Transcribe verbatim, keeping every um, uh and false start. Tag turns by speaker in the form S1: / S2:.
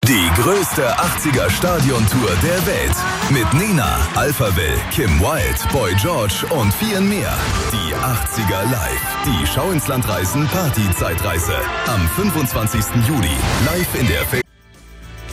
S1: Die größte achtziger-Stadion-Tour der Welt. Mit Nena, Alphaville, Kim Wilde, Boy George und vielen mehr. Die achtziger live. Die Schau ins Land reisen Party-Zeitreise. Am fünfundzwanzigsten Juli. Live in der F